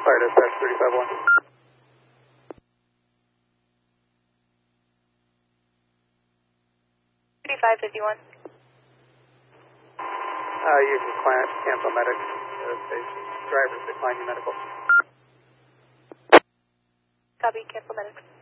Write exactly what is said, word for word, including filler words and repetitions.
Fire dispatch thirty-five one. thirty-five fifty-one. Uh, you can clan- cancel medics. Uh, station drivers decline your medical. Copy, cancel medics.